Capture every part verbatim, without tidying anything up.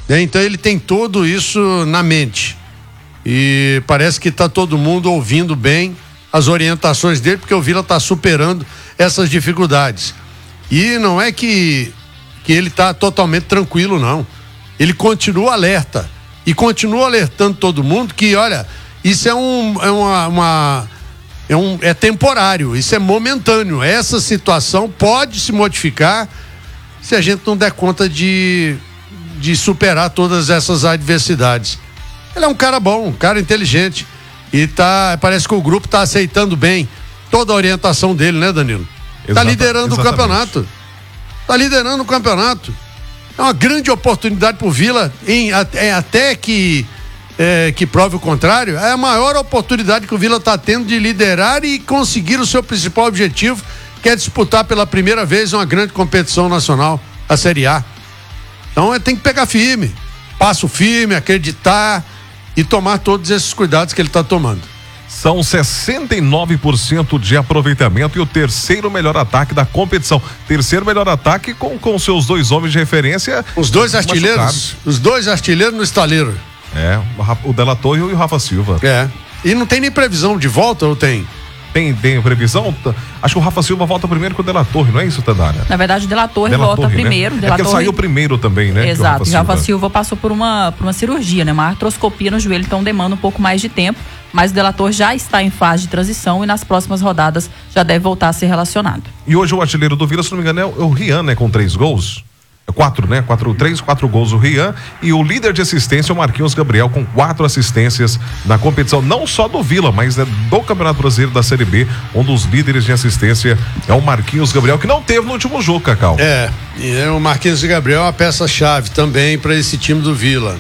né? Então ele tem tudo isso na mente. E parece que está todo mundo ouvindo bem as orientações dele, porque o Vila está superando essas dificuldades. E não é que, que ele está totalmente tranquilo, não. Ele continua alerta. E continua alertando todo mundo que, olha, isso é, um, é uma... uma é, um, é temporário, isso é momentâneo. Essa situação pode se modificar se a gente não der conta de, de superar todas essas adversidades. Ele é um cara bom, um cara inteligente. E tá, parece que o grupo está aceitando bem toda a orientação dele, né, Danilo? Está liderando exatamente. o campeonato. Está liderando o campeonato. É uma grande oportunidade para o Vila, em, é, até que, é, que prove o contrário. É a maior oportunidade que o Vila está tendo de liderar e conseguir o seu principal objetivo, que é disputar pela primeira vez uma grande competição nacional, a Série A. Então é, tem que pegar firme, passo firme, acreditar e tomar todos esses cuidados que ele está tomando. São sessenta e nove por cento de aproveitamento e o terceiro melhor ataque da competição. Terceiro melhor ataque com, com seus dois homens de referência. Os dois artilheiros, machucados. Os dois artilheiros no estaleiro. É, o Della Torre e o Rafa Silva. É, e não tem nem previsão de volta ou tem? Tem, tem previsão? Acho que o Rafa Silva volta primeiro que o Della Torre, não é isso, Tandara? Na verdade, o Della Torre Della volta Torre, primeiro. Né? Della é porque Torre... ele saiu primeiro também, né? Exato, o Rafa, Rafa Silva passou por uma, por uma cirurgia, né? Uma artroscopia no joelho, então demanda um pouco mais de tempo. Mas o Della Torre já está em fase de transição e nas próximas rodadas já deve voltar a ser relacionado. E hoje o artilheiro do Vila, se não me engano, é o Rian, né? Com três gols. Quatro, né? Quatro, três, quatro gols o Rian. E o líder de assistência, o Marquinhos Gabriel, com quatro assistências na competição, não só do Vila, mas né, do Campeonato Brasileiro da Série B. Um dos líderes de assistência é o Marquinhos Gabriel, que não teve no último jogo, Cacau. É, e o Marquinhos Gabriel é uma peça-chave também para esse time do Vila.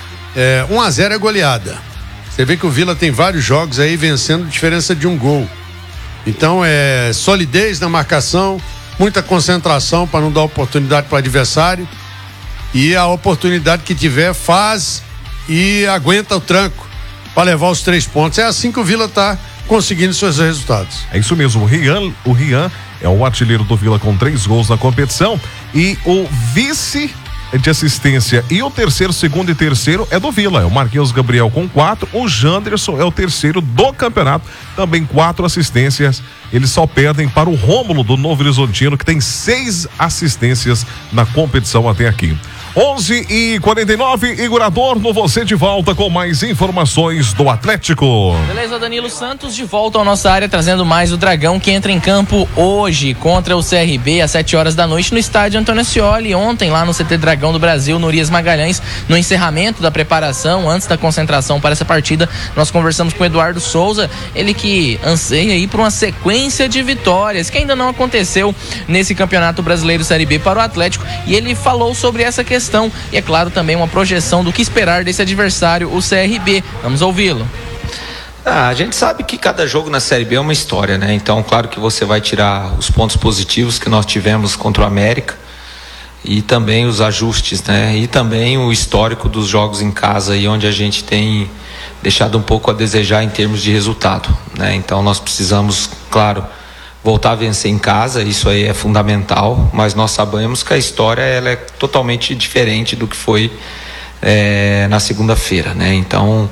É, um a zero é goleada. Você vê que o Vila tem vários jogos aí vencendo diferença de um gol. Então é solidez na marcação, muita concentração para não dar oportunidade para o adversário, e a oportunidade que tiver faz e aguenta o tranco para levar os três pontos. É assim que o Vila está conseguindo seus resultados. É isso mesmo, o Rian, o Rian é o artilheiro do Vila com três gols na competição, e o vice de assistência e o terceiro, segundo e terceiro é do Vila, é o Marquinhos Gabriel com quatro, o Janderson é o terceiro do campeonato, também quatro assistências. Eles só perdem para o Rômulo do Novo Horizontino, que tem seis assistências na competição até aqui. onze e quarenta e nove, Igor Adorno, você de volta com mais informações do Atlético. Beleza, Danilo Santos de volta à nossa área, trazendo mais o Dragão, que entra em campo hoje contra o C R B às sete horas da noite no estádio Antônio Ascioli. Ontem lá no C T Dragão do Brasil, no Urias Magalhães, no encerramento da preparação, antes da concentração para essa partida, nós conversamos com o Eduardo Souza, ele que anseia aí por uma sequência de vitórias, que ainda não aconteceu nesse Campeonato Brasileiro Série B para o Atlético, e ele falou sobre essa questão e, é claro, também uma projeção do que esperar desse adversário, o C R B. Vamos ouvi-lo. Ah, a gente sabe que cada jogo na Série B é uma história, né? Então, claro que você vai tirar os pontos positivos que nós tivemos contra o América e também os ajustes, né? E também o histórico dos jogos em casa aí, onde a gente tem deixado um pouco a desejar em termos de resultado, né? Então nós precisamos, claro, voltar a vencer em casa, isso aí é fundamental, mas nós sabemos que a história ela é totalmente diferente do que foi é, na segunda-feira, né? Então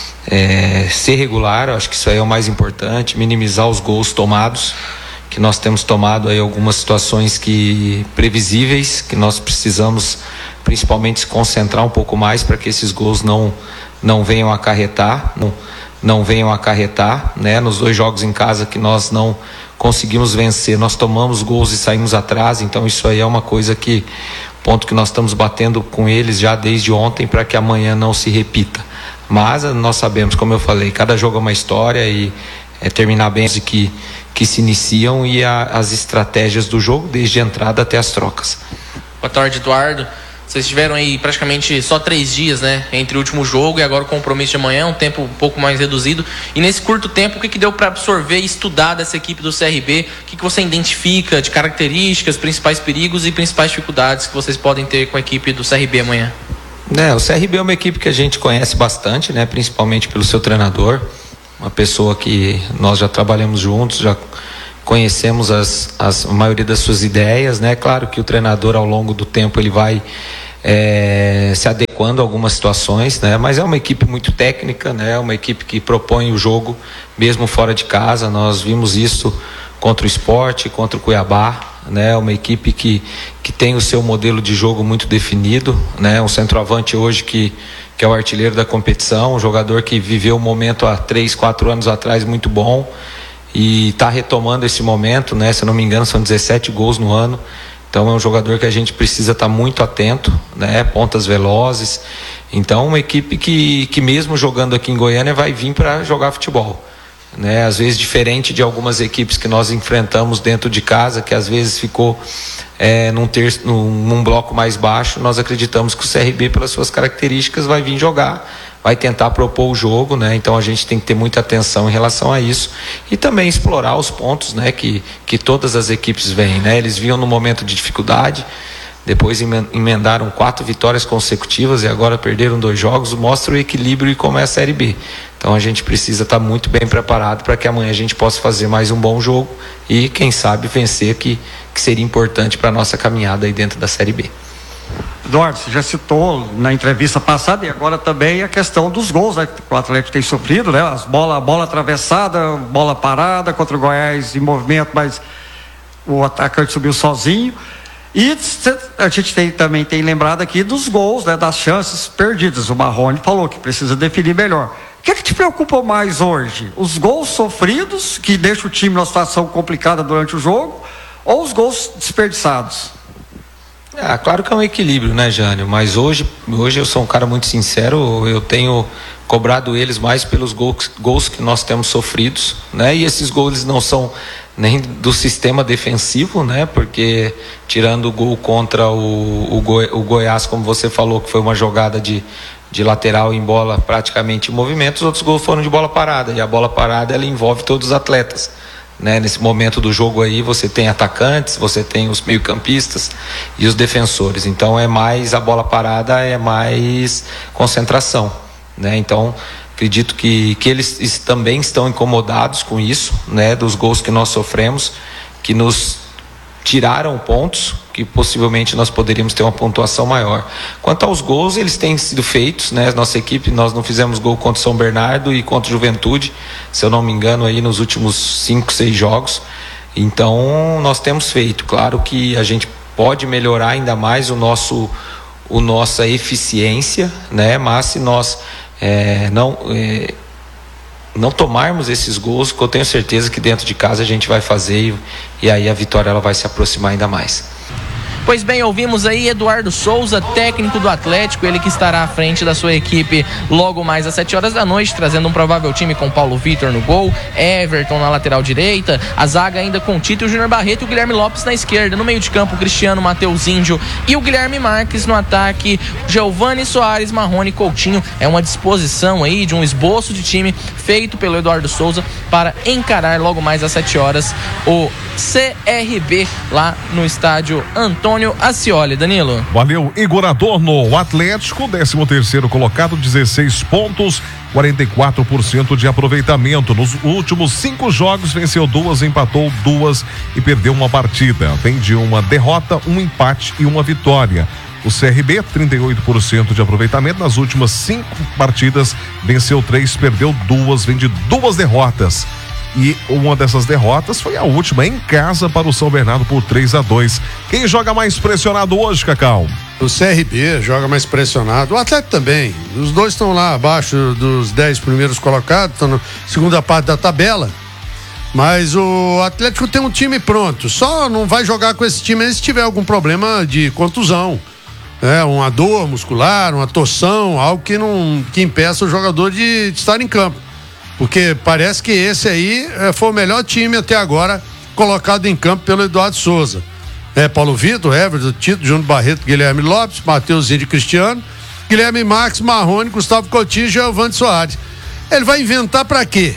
é, ser regular, acho que isso aí é o mais importante, minimizar os gols tomados, que nós temos tomado aí algumas situações que previsíveis, que nós precisamos principalmente se concentrar um pouco mais para que esses gols não não venham acarretar, não, não venham acarretar, né? Nos dois jogos em casa que nós não conseguimos vencer, nós tomamos gols e saímos atrás, então isso aí é uma coisa que, ponto que nós estamos batendo com eles já desde ontem para que amanhã não se repita. Mas nós sabemos, como eu falei, cada jogo é uma história e é terminar bem os que, que se iniciam e a, as estratégias do jogo, desde a entrada até as trocas. Boa tarde, Eduardo. Vocês tiveram aí praticamente só três dias, né? Entre o último jogo e agora o compromisso de amanhã, um tempo um pouco mais reduzido. E nesse curto tempo, o que, que deu para absorver e estudar dessa equipe do C R B? O que, que você identifica de características, principais perigos e principais dificuldades que vocês podem ter com a equipe do C R B amanhã? É, o C R B é uma equipe que a gente conhece bastante, né? Principalmente pelo seu treinador. Uma pessoa que nós já trabalhamos juntos, já conhecemos as, as, a maioria das suas ideias, né? Claro que o treinador ao longo do tempo ele vai é, se adequando a algumas situações, né? Mas é uma equipe muito técnica, né? É uma equipe que propõe o jogo mesmo fora de casa. Nós vimos isso contra o Sport, contra o Cuiabá, né? Uma equipe que, que tem o seu modelo de jogo muito definido, né? Um centroavante hoje que, que é o artilheiro da competição, um jogador que viveu um momento há três, quatro anos atrás muito bom e está retomando esse momento, né? Se eu não me engano, são dezessete gols no ano. Então é um jogador que a gente precisa estar muito atento, né? Pontas velozes. Então uma equipe que, que mesmo jogando aqui em Goiânia vai vir para jogar futebol, né? Às vezes diferente de algumas equipes que nós enfrentamos dentro de casa, que às vezes ficou é, num, terço, num, num bloco mais baixo. Nós acreditamos que o C R B, pelas suas características, vai vir jogar, vai tentar propor o jogo, né? Então a gente tem que ter muita atenção em relação a isso e também explorar os pontos, né? Que, que todas as equipes vêm, né? Eles vinham no momento de dificuldade, depois emendaram quatro vitórias consecutivas e agora perderam dois jogos. Mostra o equilíbrio e como é a Série B. Então a gente precisa estar muito bem preparado para que amanhã a gente possa fazer mais um bom jogo e quem sabe vencer, que, que seria importante para a nossa caminhada aí dentro da Série B. Eduardo, você já citou na entrevista passada e agora também a questão dos gols, né, que o Atlético tem sofrido, né? As bola, bola atravessada, bola parada contra o Goiás em movimento, mas o atacante subiu sozinho. E a gente tem, também tem lembrado aqui dos gols, né, das chances perdidas. O Marrone falou que precisa definir melhor. O que é que te preocupa mais hoje? Os gols sofridos, que deixam o time numa situação complicada durante o jogo, ou os gols desperdiçados? Ah, claro que é um equilíbrio, né, Jânio? Mas hoje, hoje eu sou um cara muito sincero, eu tenho cobrado eles mais pelos gols, gols que nós temos sofridos, né? E esses gols não são nem do sistema defensivo, né? Porque tirando o gol contra o, o, Goi, o Goiás, como você falou, que foi uma jogada de, de lateral em bola praticamente em movimento, os outros gols foram de bola parada, e a bola parada ela envolve todos os atletas. Né, nesse momento do jogo aí você tem atacantes, você tem os meio-campistas e os defensores, então é mais a bola parada, é mais concentração, né? Então acredito que, que eles também estão incomodados com isso, né, dos gols que nós sofremos, que nos tiraram pontos, que possivelmente nós poderíamos ter uma pontuação maior. Quanto aos gols, eles têm sido feitos, né? Nossa equipe, nós não fizemos gol contra o São Bernardo e contra o Juventude, se eu não me engano, aí nos últimos cinco, seis jogos. Então, nós temos feito. Claro que a gente pode melhorar ainda mais o nosso, o nossa eficiência, né? Mas se nós é, não... É, não tomarmos esses gols, que eu tenho certeza que dentro de casa a gente vai fazer e, e aí a vitória ela vai se aproximar ainda mais. Pois bem, ouvimos aí Eduardo Souza, técnico do Atlético, ele que estará à frente da sua equipe logo mais às sete horas da noite, trazendo um provável time com Paulo Vitor no gol, Everton na lateral direita, a zaga ainda com Tito e o Júnior Barreto e o Guilherme Lopes na esquerda, no meio de campo o Cristiano, Matheus Índio e o Guilherme Marques no ataque, Giovani Soares, Marrone e Coutinho. É uma disposição aí de um esboço de time feito pelo Eduardo Souza para encarar logo mais às sete horas o C R B lá no estádio Antônio Ascioli. Danilo. Valeu, Igor Adorno. O Atlético, décimo terceiro colocado, dezesseis pontos, quarenta e quatro por cento de aproveitamento. Nos últimos cinco jogos, venceu duas, empatou duas e perdeu uma partida. Vem de uma derrota, um empate e uma vitória. O C R B, trinta e oito por cento de aproveitamento. Nas últimas cinco partidas, venceu três, perdeu duas, vem de duas derrotas. E uma dessas derrotas foi a última em casa para o São Bernardo por três a dois. Quem joga mais pressionado hoje, Cacau? O C R B joga mais pressionado. O Atlético também. Os dois estão lá abaixo dos dez primeiros colocados, estão na segunda parte da tabela. Mas o Atlético tem um time pronto. Só não vai jogar com esse time se tiver algum problema de contusão. É, uma dor muscular, uma torção, algo que, não, que impeça o jogador de, de estar em campo. Porque parece que esse aí é, foi o melhor time até agora colocado em campo pelo Eduardo Souza. É, Paulo Vitor, Everton, Tito, Júnior Barreto, Guilherme Lopes, Matheus Índio, Cristiano, Guilherme Marques, Marrone, Gustavo Coutinho e Giovani Soares. Ele vai inventar pra quê?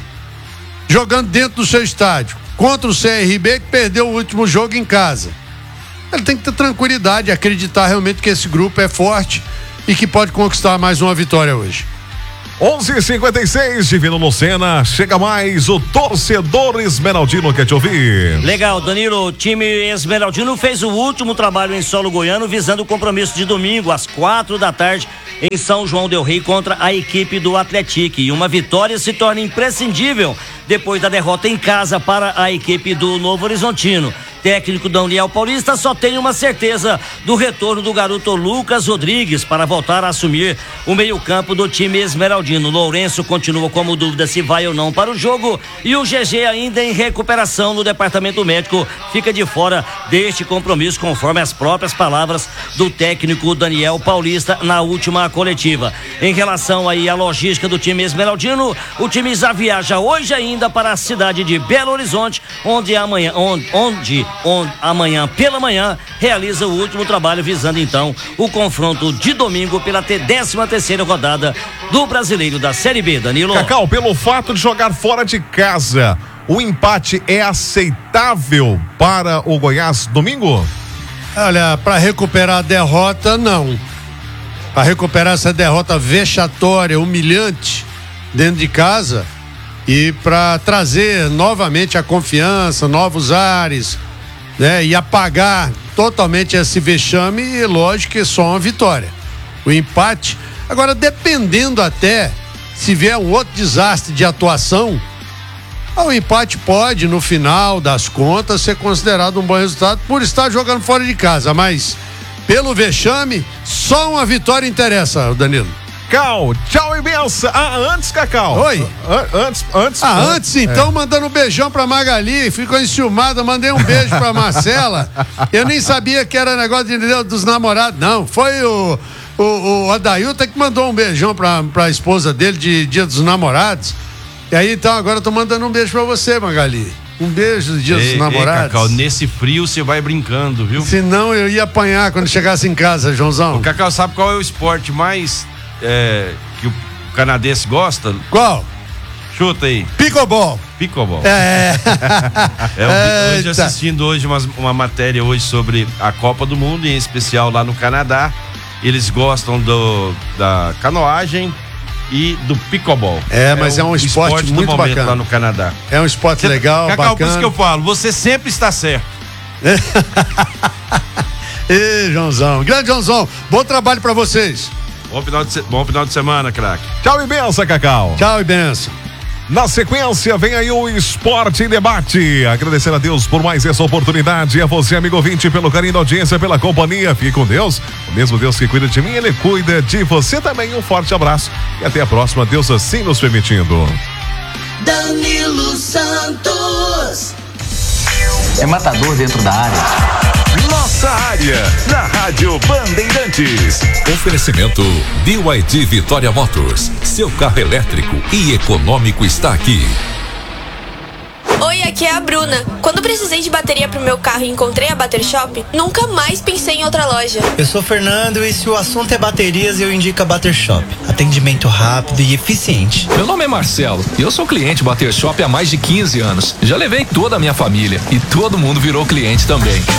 Jogando dentro do seu estádio, contra o C R B que perdeu o último jogo em casa. Ele tem que ter tranquilidade, acreditar realmente que esse grupo é forte e que pode conquistar mais uma vitória hoje. onze e cinquenta e seis, Divino Lucena, chega mais o torcedor esmeraldino quer te ouvir. Legal, Danilo, o time esmeraldino fez o último trabalho em solo goiano visando o compromisso de domingo às quatro da tarde em São João del Rei contra a equipe do Atlético, e uma vitória se torna imprescindível depois da derrota em casa para a equipe do Novo Horizontino. Técnico Daniel Paulista só tem uma certeza do retorno do garoto Lucas Rodrigues para voltar a assumir o meio-campo do time esmeraldino. Lourenço continua como dúvida se vai ou não para o jogo, e o G G, ainda em recuperação no departamento médico, fica de fora deste compromisso, conforme as próprias palavras do técnico Daniel Paulista na última coletiva. Em relação aí à logística do time esmeraldino, o time já viaja hoje ainda para a cidade de Belo Horizonte, onde amanhã, onde, onde onde amanhã pela manhã realiza o último trabalho visando então o confronto de domingo pela décima terceira rodada do Brasileiro da Série B, Danilo. Cacau, pelo fato de jogar fora de casa, o empate é aceitável para o Goiás domingo? Olha, para recuperar a derrota, não. Para recuperar essa derrota vexatória, humilhante dentro de casa, e para trazer novamente a confiança, novos ares, né, e apagar totalmente esse vexame, lógico que é só uma vitória. O empate, agora dependendo até, se vier um outro desastre de atuação, o empate pode, no final das contas, ser considerado um bom resultado por estar jogando fora de casa, mas pelo vexame, só uma vitória interessa, Danilo. Cacau, tchau e benção. Ah, antes, Cacau. Oi. An- antes, antes. Ah, antes então, é. mandando um beijão pra Magali, ficou enciumada, mandei um beijo pra Marcela. Eu nem sabia que era negócio de, dos namorados, não. Foi o, o, o Adailton que mandou um beijão pra, pra esposa dele de Dia dos Namorados. E aí, então, agora eu tô mandando um beijo pra você, Magali. Um beijo do Dia ei, dos Namorados. Ei, Cacau, nesse frio você vai brincando, viu? Senão eu ia apanhar quando chegasse em casa, Joãozão. O Cacau, sabe qual é o esporte mais é, que o canadense gosta? Qual? Chuta aí. Pickleball. Pickleball. É. é hoje assistindo hoje uma, uma matéria hoje sobre a Copa do Mundo, em especial lá no Canadá. Eles gostam do, da canoagem e do pickleball. É, mas é, é um esporte, esporte muito bacana lá no Canadá. É um esporte Cê, legal, Cacau, bacana. por isso que eu falo, você sempre está certo. Ei, Joãozão. Grande Joãozão, bom trabalho pra vocês. Bom final de, bom final de semana, craque. Tchau e benção, Cacau. Tchau e benção. Na sequência, vem aí o Esporte em Debate. Agradecer a Deus por mais essa oportunidade. A você, amigo ouvinte, pelo carinho da audiência, pela companhia. Fique com Deus. O mesmo Deus que cuida de mim, Ele cuida de você também. Um forte abraço e até a próxima, Deus assim nos permitindo. Danilo Santos. É matador dentro da área. Nossa área, na Rádio Bandeirantes. Oferecimento B Y D Vitória Motors. Seu carro elétrico e econômico está aqui. Oi, aqui é a Bruna. Quando precisei de bateria pro meu carro e encontrei a Bater Shop, nunca mais pensei em outra loja. Eu sou o Fernando e se o assunto é baterias, eu indico a Bater Shop. Atendimento rápido e eficiente. Meu nome é Marcelo e eu sou cliente Bater Shop há mais de quinze anos. Já levei toda a minha família e todo mundo virou cliente também.